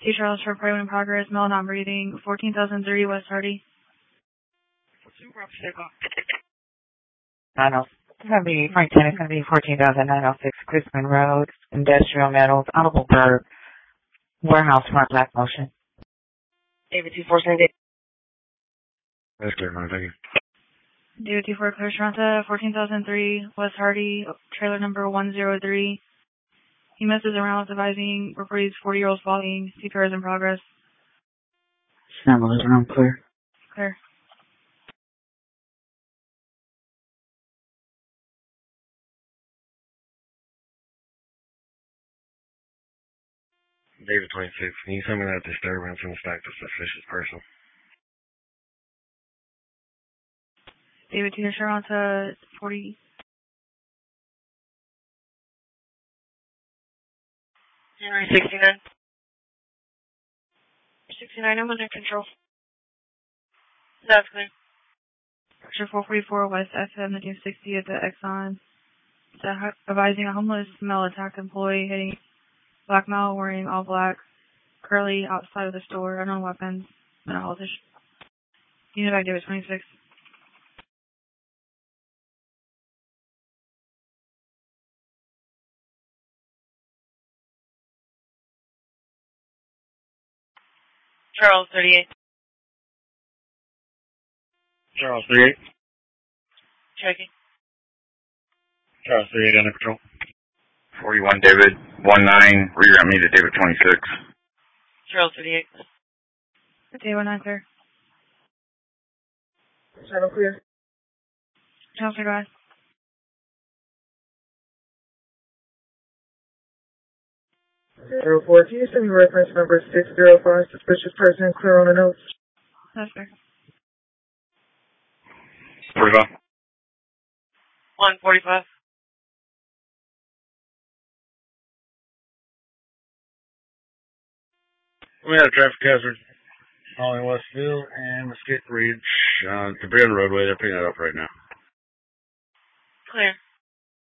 T. Charles for Private in Progress, Male not breathing, 14,003 West Hardy. 90. It's going to be, Frank 10, it's going to be 14,906 Crispin Road, Industrial Metals, Audible Bird, Warehouse Front Black Motion. David 2478. That's clear, man. Thank you. David 24 Clear Toronto, 14,003 West Hardy, trailer number 103. He messes around with advising reportees 40-year-olds falling. CPR is in progress. Sample is room clear. Clear. David 26. Can you send me that disturbance in the stack of suspicious person? David T. Toronto, 40. January 69. 69, I'm under control. That's clear. Picture 444 West FM 1960 at the Exxon. Advising a homeless male attacked employee hitting black male wearing all black, curly outside of the store, unknown weapons, mental health issue. Unit back David 26. Charles 38. Charles 38. Checking. Charles 38 under control. 41 David 19, reroute me to David 26. Charles 38. David 9 clear. Channel clear. Channel clear, guys. 04, can you send me reference number 605, suspicious person, clear on the notes? That's fair. 45. 145. We have a traffic hazard following Westville and Mesquite Ridge. Debris on the roadway. They're picking that up right now. Clear.